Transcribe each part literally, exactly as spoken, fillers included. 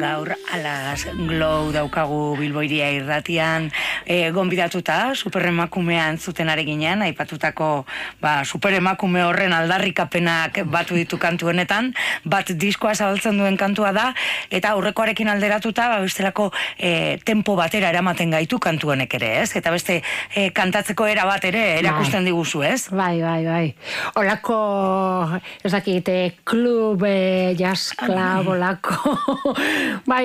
gaur alas glow daukagu Bilboiria irratian e, gonbidatuta superemakumean zuten ari ginen, aipatutako ba, superemakume horren aldarrikapenak batu ditu kantu honetan, bat diskoa zabaltzen duen kantua da, eta aurrekoarekin alderatuta ba, bestelako e, tempo batera eramaten gaitu kantu honek ere, ez? Eta beste e, kantatzeko era bat ere erakusten diguzu, ez? Bai, bai, bai. Olako, ez dakite, klub, e, jazz club, olako, bai,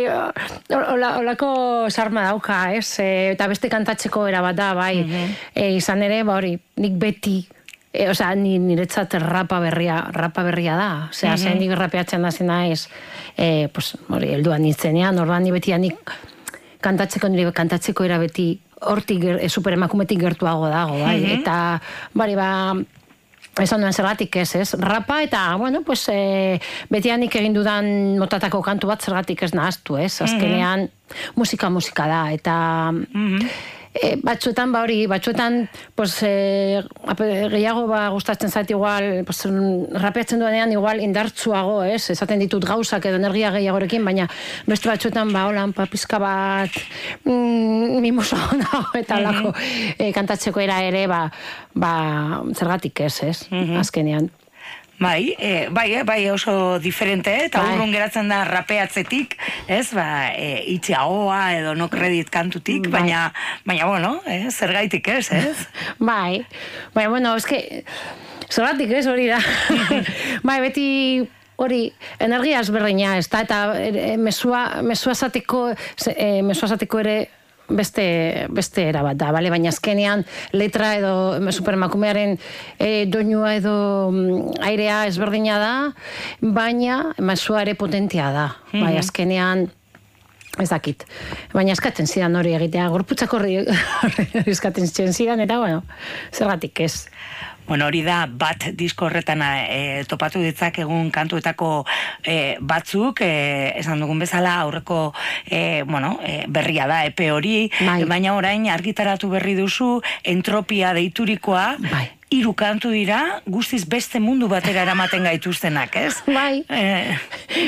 olako sarma dauka, ez? E, eta beste kantatzeko era bat da, bai. Mm-hmm. e, izan ere, ba hori, nik beti, e, osea, ni, niretzat rapa berria, rapa berria da. Osea, mm-hmm. zen nik rapeatzen da zena ez, e, pues, hori, helduan nintzenean, orduan ni beti nik kantatzeko, nire kantatzeko era beti, hortik ger, e, superemakumetik gertuago dago, bai. Mm-hmm. Eta, bari, ba, esan duen zergatik ez, ez? Rapa eta, bueno, pues, e, betianik egin dudan motatako kantu bat zergatik ez nahaztu, ez? Azkenean, mm-hmm. musika musika da, eta mm-hmm. e, batzuetan, ba hori, batzuetan, pues, e, gehiago ba, gustatzen zait igual, pues, rapeatzen duenean igual indartzuago, ez? Esaten ditut gauzak edo energia gehiagorekin, baina beste batzuetan, ba, holan, pa, pizka bat, mm, mimoso nago, eta lako, mm-hmm. e, kantatzeko era ere, ba, ba, zergatik ez, ez? Mm-hmm. Azkenean. Bai, e, bai, e, bai oso diferente, eta bai. Urrun geratzen da rapeatzetik, ez, ba, e, itxiagoa edo no kredit kantutik, bai. baina, baina, bueno, eh, zergaitik ez, ez? Bai, bai, bueno, eske, zergatik ez hori da. Bai, beti hori, energia ezberdina, ez da, eta e, mesua, mesua zateko, e, mesua zateko ere, beste, beste era bat da, bale? Baina azkenean letra edo superemakumearen e, doinua edo mm, airea ezberdina da, baina mesua ere potentea da, mm-hmm. bai, azkenean ez dakit. Baina eskatzen zidan hori egitea, gorputzak horri eskatzen zidan, eta bueno, zergatik ez. Bueno, hori da bat disko horretan e, topatu ditzak egun kantuetako e, batzuk, e, esan dugun bezala aurreko e, bueno, e, berria da epe hori, bai. Baina orain argitaratu berri duzu entropia deiturikoa, bai. Hiru kantu dira, guztiz beste mundu batera eramaten gaituztenak, ez? Bai. Eh.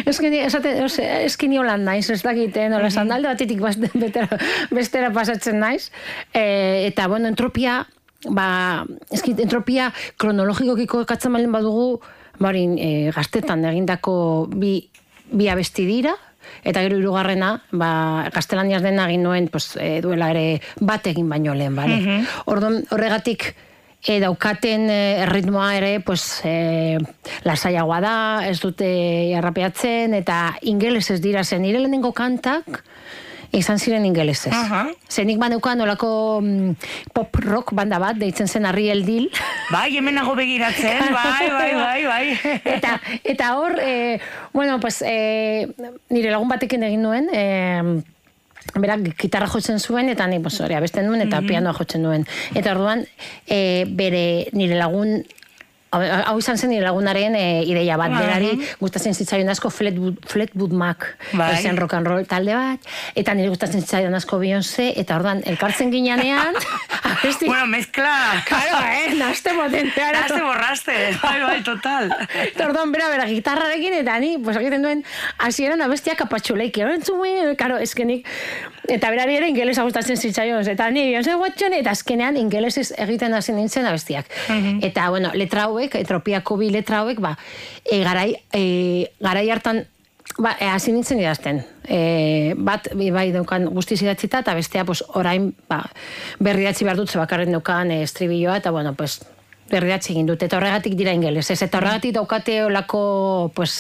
Eskini holan naiz, ez dakiten, hola, sandalde batetik bestera, bestera pasatzen naiz, e, eta, bueno, entropia, ba, eski, entropia kronologikokiko katzen balen badugu, barin, e, gaztetan egindako bi, bi abesti dira, eta gero hirugarrena, ba, gaztelaniaz dena egin nuen, pues, e, duela ere bat egin baino lehen, bale? Mm-hmm. Orduan, horregatik, E, daukaten e, erritmoa ere, pues, e, lasaiagoa da, ez dute arrapeatzen, eta ingelesez dira zen, nire lehenengo kantak, izan ziren ingelesez. Uh-huh. Zenik baneukan olako mm, pop rock banda bat, deitzen zen Ariel Dil. Bai, hemenago begiratzen, bai, bai, bai, bai. Eta, eta hor, e, bueno, pues, e, nire lagun batekin egin nuen, e, berak gitarra jotzen zuen, eta ni hori abesten nuen, eta mm-hmm. pianoa jotzen duen. Eta orduan, e, bere nire lagun, hau izan zen nire lagunaren e, ideia bat, uh-huh. berari gustatzen zitzaion asko Fleetwood, Fleetwood Mac, bai. Zen rock and roll talde bat, eta nire gustatzen zitzaion asko Beyoncé, eta orduan, elkartzen ginean, abesti... Bueno, mezcla... Claro, eh, naste potentea. Naste borraste, bai, bai, total. Eta orduan, bera, bera, gitarrarekin, eta ni, pues, egiten duen, hasieran abestiak apatxuleik, erantzuen, karo, eskenik, eta berari ere ingelesa gustatzen zitzaion, eta ni, Beyoncé guatxon, eta azkenean ingelesiz egiten hasi nintzen abestiak. Uh-huh. Eta, bueno, letra entropiako bi letra hauek, ba, e, garai, e, garai hartan, ba, e, hasi nintzen idazten. E, bat, bai, daukan guztiz idatzita, eta bestea, pues, orain, ba, berridatzi behar dut, zebakarren daukan e, estribilloa, eta, bueno, pues, berridatzi egin dut, eta horregatik dira ingeles, ez, eta horregatik daukate olako, pues,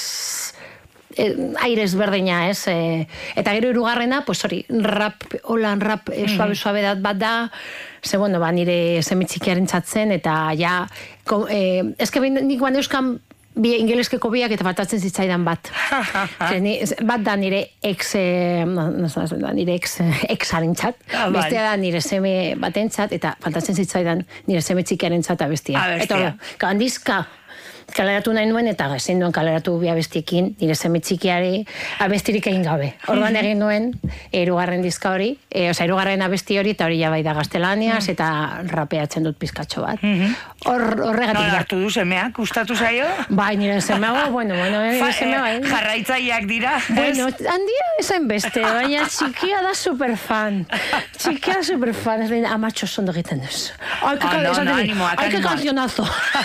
e, aires berdina, ez, e, eta gero hirugarrena, pues, hori, rap, holan rap, e, suabe, suabe dat bat da, ze, bueno, ba, nire semitzikiaren txatzen, eta ja, ko, e, ezke nik ban euskan bi, ingeleskeko biak eta faltatzen zitzaidan bat. Zer, ni, bat da nire ex, e, no, no, no, nire ex, exaren txat, ah, bestea da nire seme baten txat, eta faltatzen zitzaidan nire seme txikiaren txat abestia. Abestia. Eta, handizka, kaleratu nahi nuen, eta ezin duen kaleratu bi abestiekin, nire seme txikiari abestirik egin gabe. Orduan egin nuen, hirugarren diska hori, e, oza, hirugarren abesti hori, eta hori jabai da gaztelaniaz, eta rapeatzen dut pizkatxo bat. Hor, horregatik. Nola hartu du semeak, gustatu zaio? Bai, nire semeago, bueno, bueno, nire semea bai. Jarraitzaileak dira, Bueno, handia esain beste, baina txikia da superfan. Txikia da superfan, ez da amatxo zondo egiten duz. Ai, que cancionazo.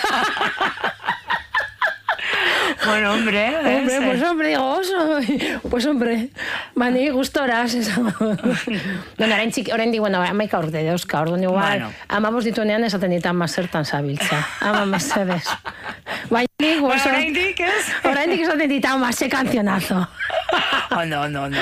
Bueno, hombre, hombre, pues hombre, digo, oso, pues hombre, mani gustoraz, esan. No, orain txiki, orain di, bueno, amaika urte dauzka, orduan igual, amabos ditunean esaten dit ama zertan zabiltza, ama mesedez. Baina nik, oso, orain dik, ez? Orain dik esaten dit ama ze cancionazo. Ondo, ondo, ondo.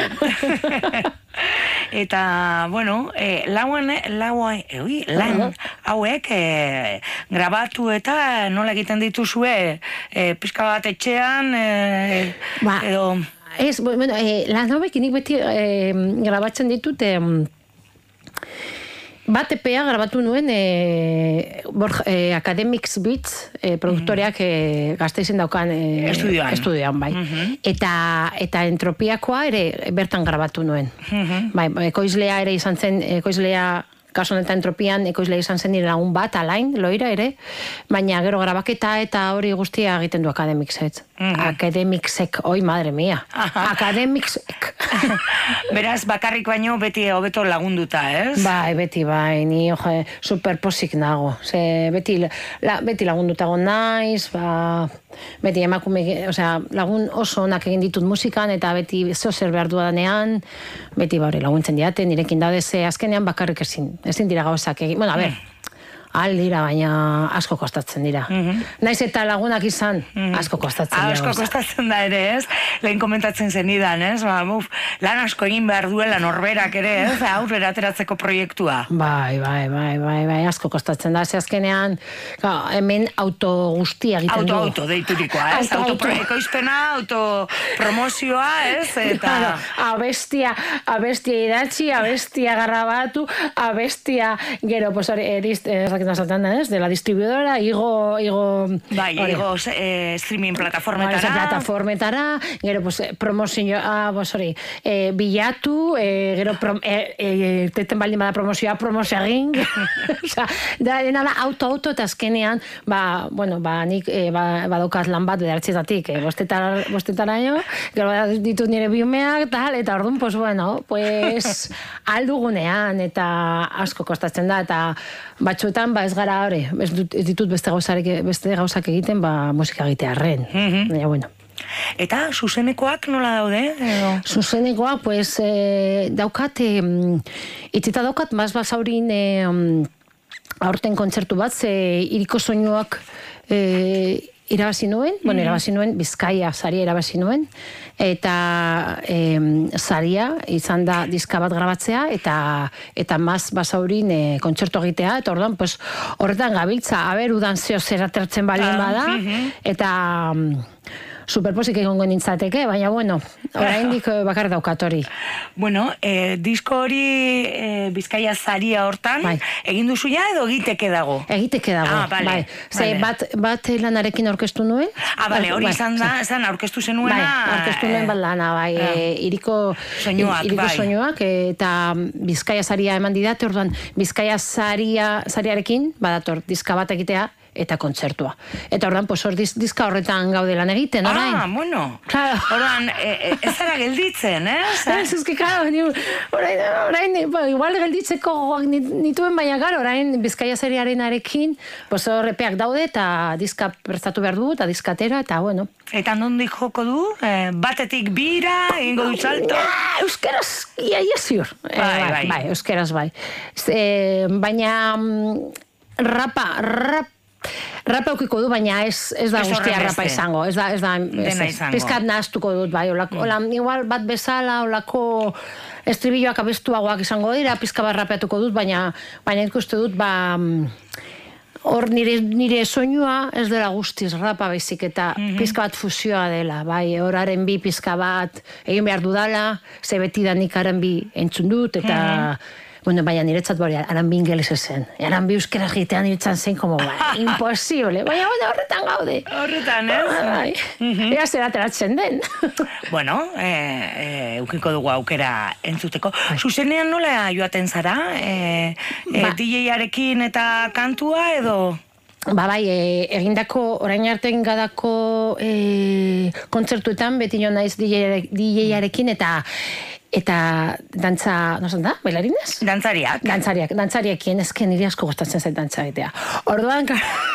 Eta, bueno, eh, lauen, lauen, ui, lan hauek eh, grabatu eta nola egiten dituzue, eh, pizka bat etxean, eh, ba, edo... Ez, bueno, eh, lan hauek nik beti eh, grabatzen ditut, eh, bat epea grabatu nuen eh, Borja, eh, Academics Beats eh, produktoreak eh, Gasteizen daukan eh, estudioan. estudioan bai. Uh-huh. eta, eta entropiakoa ere bertan grabatu nuen. Uh-huh. Bai, ekoizlea ere izan zen, ekoizlea kasu honetan entropian ekoizlea izan zen nire lagun bat, Alain, Loira ere, baina gero grabaketa eta hori guztia egiten du Academicsek. Uh-huh. Academicsek, oi, madre mia. Uh-huh. Academicsek. Beraz, bakarrik baino beti hobeto lagunduta, ez? Bai, beti bai, ni oje, superposik nago. Ze, beti, la, beti lagundutago naiz, ba, beti emakume, osea, lagun oso onak egin ditut musikan, eta beti zeo zer behar dudanean, beti bauri laguntzen diate, nirekin daude ze azkenean bakarrik ezin, ezin dira gauzak egin. Bueno, a ber, al dira, baina asko kostatzen dira. Mm-hmm. Naiz eta lagunak izan, mm-hmm. asko kostatzen dira. Asko kostatzen da ere, ez? Lehen komentatzen zenidan, ez? Ba, buf, lan asko egin behar duela norberak ere, ez? Aurrera ateratzeko proiektua. Bai, bai, bai, bai, bai, asko kostatzen da. Ze azkenean, ga, hemen auto guztia egiten auto, du. Auto, auto, deiturikoa, ez? Auto, autoproikoizpena, autopromozioa, ez? Eta... Claro, abestia, abestia idatzi, abestia garrabatu, abestia, gero, pues, hori, edist, ez, de la distribuidora, igo, igo... Bai, ori, igo eh, streaming plataformetara. Bai, plataformetara, gero, pues, promozio, ah, pues, hori, eh, bilatu, eh, gero, prom, eh, eh, teten baldin bada promozioa, promozio egin, oza, da, dena da, auto-auto, eta azkenean, ba, bueno, ba, nik, eh, ba, badaukat lan bat, bederatxetatik, eh, bostetara, bostetara jo, gero, ditut nire biumeak, tal, eta orduan, pues, bueno, pues, aldugunean, eta asko kostatzen da, eta batzuetan, ba ez gara hori, ez, ez ditut beste gauzak, beste gauzak egiten, ba musika egitearren. Mm-hmm. Baina, bueno. Eta zuzenekoak nola daude? Edo? Zuzenekoak, pues, eh, daukat, eh, itzita daukat, Mas Basaurin eh, aurten kontzertu bat, ze iriko soinuak eh, irabazi nuen, mm-hmm. bueno, irabazi nuen, Bizkaia saria irabazi nuen, eta em, saria izan da diska bat grabatzea, eta eta Mas Basaurin e, kontzertu egitea, eta orduan, pues, horretan gabiltza, aber, udan zeo zer atertzen balien bada, mm-hmm. eta superposik egongo nintzateke, baina, bueno, oraindik bakar daukat hori. Bueno, eh, disko hori eh, Bizkaia saria hortan, bai. Egin duzu ja edo egiteke dago? Egiteke dago, ah, vale, bai. Ze, vale. bat, bat lanarekin aurkeztu nuen. Ah, bale, hori izan da, izan aurkeztu zenuena. Bai, aurkeztu nuen bat lana, bai, ah. e, iriko soinuak, iriko bai. soinuak, eta Bizkaia saria eman didate, orduan Bizkaia saria, sariarekin, badator, diska bat egitea, eta kontzertua. Eta ordan, pues, hor diska horretan gaude lan egiten, orain. Ah, bueno. Claro. Ordan, e, e, ez zara gelditzen, eh? Ez, ez que, claro, ni, orain, orain, ba, igual gelditzeko gogoak nituen, baina gara, orain, Bizkaia seriaren arekin, pues, horrepeak daude, eta diska prestatu behar du, eta diskatera, eta, bueno. Eta nondik joko du? Eh, batetik bira, egingo du salto? Ja, euskeraz, ia, ia ziur. Bai, eh, bai, bai. bai, euskeraz, bai. E, baina, rapa, rap, rapa eukiko du, baina ez, ez da guztia rapa izango. Ez da, ez da, ez, ez, pizkat nahaztuko dut, bai. Olako, mm. ola, igual bat bezala, olako estribilloak abestuagoak izango dira, pizka bat rapeatuko dut, baina, baina ikuste dut, ba, hor nire, nire soinua ez dela guztiz rapa baizik, eta mm-hmm. pizka bat fusioa dela, bai, horaren bi pizka bat egin behar dudala, ze beti da nikaren bi entzun dut, eta mm-hmm. bueno, baina niretzat bori, aran bi ingeles zen. Aran bi euskera egitean niretzan zen, como, ba, imposible. Baina, bueno, horretan gaude. Horretan, ez? Bai, ea zer ateratzen den. Bueno, e, e, eukiko dugu aukera entzuteko. Zuzenean nola joaten zara? E, e, Ba. D J-arekin eta kantua edo? Ba bai, e, egindako, orain arte egingadako e, kontzertuetan, beti jo naiz D J-arekin eta eta dantza, no da, bailarinez? Dantzariak. Dantzariak, dantzariakien, ezken niri asko gustatzen zait dantza egitea. Orduan,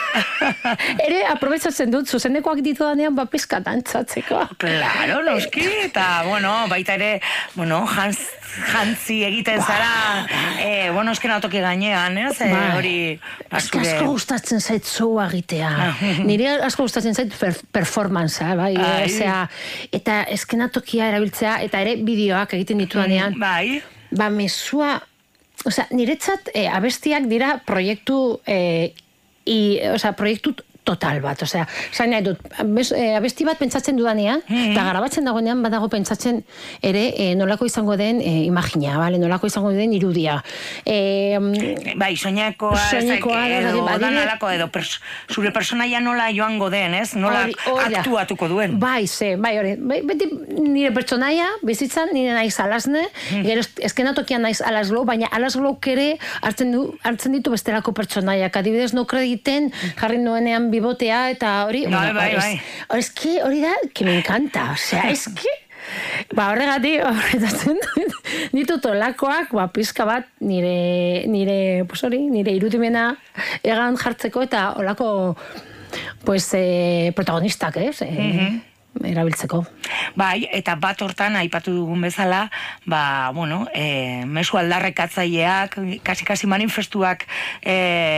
ere, aprobetsatzen dut, zuzenekoak ditu danean, ba, pizka dantzatzeko. Claro, noski, eta, bueno, baita ere, bueno, jantz, jantzi egiten zara, eh, bueno, esken autoki gainean, ez? Eh, hori, Eske asko gustatzen zait zoua egitea. Nire asko gustatzen zait per, performancea, bai, osea, eta eskenatokia erabiltzea, eta ere bideoak egiten ditudanean. Mm, bai. Ba, mesua, osea, niretzat eh, abestiak dira proiektu, eh, i, osea, proiektu total bat, osea, zain nahi dut, abesti bat pentsatzen dudanean, mm-hmm. eta garabatzen dagoenean badago pentsatzen ere e, nolako izango den e, imagina, vale? Nolako izango den irudia. E, bai, soñakoa, soñakoa edo danalako, edo pers, zure personaia nola joango den, ez? Nola ori, ori aktuatuko duen. Bai, ze, bai, hori, bai, beti nire personaia, bizitzan, nire naiz alazne, mm. gero eskenatokian naiz alazglo, baina alazglok ere hartzen, du, hartzen ditu bestelako personaiak, adibidez, no krediten jarri nuenean bibotea eta hori, bai, bai, bai. Eski hori da, que me encanta, osea, eski, ba, horregatik, horretatzen ditut olakoak, ba, pizka bat, nire, nire, pues hori, nire irudimena egan jartzeko eta olako, pues, eh, protagonistak, ez? Eh? Mm-hmm. Erabiltzeko. Bai, eta bat hortan aipatu dugun bezala, ba, bueno, e, mesu aldarrekatzaileak, kasi-kasi manifestuak e,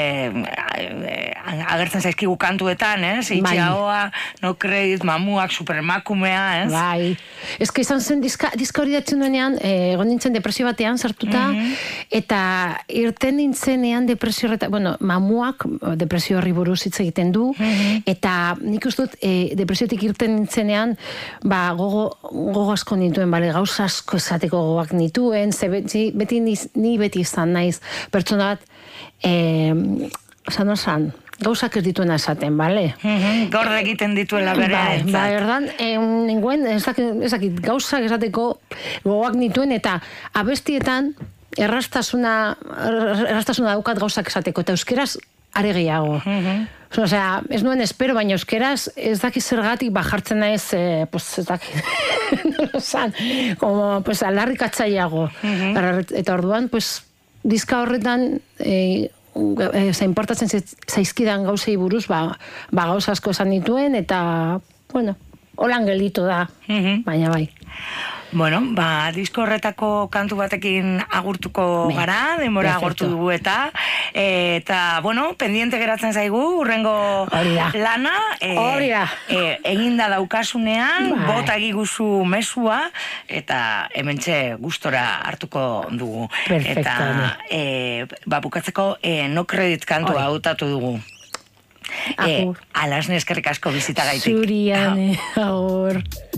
e, agertzen zaizkigu kantuetan, ez? Itxaoa, no credit, mamuak, superemakumea, ez? Bai. Ez que izan zen diska, diska hori datzen duenean, egon e, nintzen depresio batean sartuta, mm-hmm. eta irten nintzenean depresio horreta, bueno, mamuak depresio horri buruz hitz egiten du, mm-hmm. eta nik uste dut, e, depresiotik irten nintzen ba, gogo, gogo asko nituen, bale, gauza asko esateko gogoak nituen, ze beti, beti ni, ni beti izan naiz, pertsona bat, eh, osan osan, gauzak ez dituena esaten, bale? Mm-hmm. Gorde egiten dituela bere. Bai, ba, erdan, eh, ninguen, ezakit, gauzak esateko gogoak nituen, eta abestietan, errastasuna, errastasuna daukat gauzak esateko, eta euskeraz are gehiago. Mm-hmm. Osea, ez nuen espero, baina euskeraz ez daki zergatik bajartzen naiz, eh, pues ez daki, no san, como, pues aldarrikatzaileago. Mm-hmm. Eta orduan, pues, diska horretan, eh, za importatzen zaizkidan gauzei buruz, ba, ba gauza asko esan dituen, eta, bueno, holan gelditu da, mm-hmm. baina bai. Bueno, ba, disko horretako kantu batekin agurtuko Me. gara, denbora agurtu dugu eta, eta, bueno, pendiente geratzen zaigu, urrengo lana, e, e, eginda daukasunean, bai. Bota egiguzu mesua, eta hementxe gustora hartuko dugu. Perfecto. Eta, e, ba, bukatzeko, e, no credit kantua hautatu dugu. Agur. E, alas neskerrik asko bizita gaitik. Zuriane, agur.